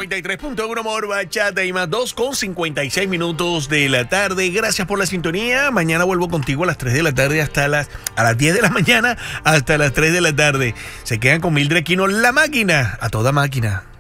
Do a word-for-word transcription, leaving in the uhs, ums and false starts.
noventa y tres punto uno Amor Bachata y más dos con cincuenta y seis minutos de la tarde. Gracias por la sintonía. Mañana vuelvo contigo a las tres de la tarde hasta las a las diez de la mañana hasta las tres de la tarde. Se quedan con Mildred Aquino, La Máquina, a toda máquina.